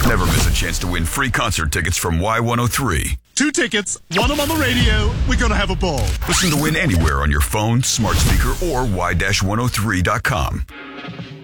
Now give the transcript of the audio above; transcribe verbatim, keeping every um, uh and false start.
Never miss a chance to win free concert tickets from Y one oh three. Two tickets, one of them on the radio. We're going to have a ball. Listen to Win anywhere on your phone, smart speaker, or y dash one oh three dot com.